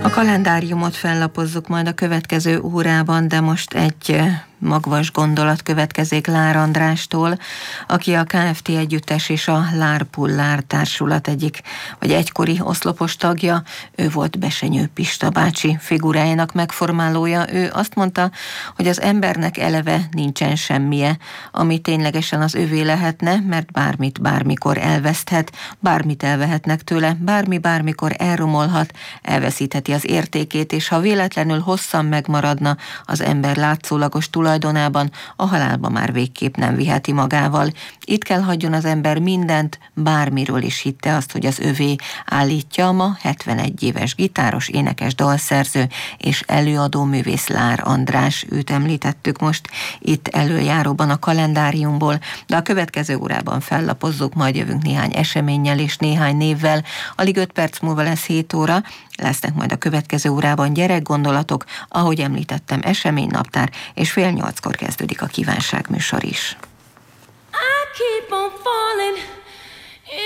A kalendáriumot fellapozzuk majd a következő órában, de most egy magvas gondolat következik Lár Andrástól, aki a Kft. Együttes és a Lár Pullár Társulat egykori oszlopos tagja. Ő volt Besenyő Pista bácsi figurájának megformálója. Ő azt mondta, hogy az embernek eleve nincsen semmije, ami ténylegesen az övé lehetne, mert bármit bármikor elveszthet, bármit elvehetnek tőle, bármi bármikor elromolhat, elveszítheti az értékét, és ha véletlenül hosszan megmaradna az ember látszólagos tulajdonában, a halálba már végképp nem viheti magával. Itt kell hagyjon az ember mindent, bármiről is hitte azt, hogy az övé, állítja a ma 71 éves gitáros, énekes, dalszerző és előadó művész Lár András. Őt említettük most itt előjáróban a kalendáriumból, de a következő órában fellapozzuk, majd jövünk néhány eseménnyel és néhány névvel. Alig 5 perc múlva lesz 7 óra, lesznek majd a következő órában gyerekgondolatok, ahogy említettem, eseménynaptár, és 7:30-kor kezdődik a kívánságműsor is. I keep on falling.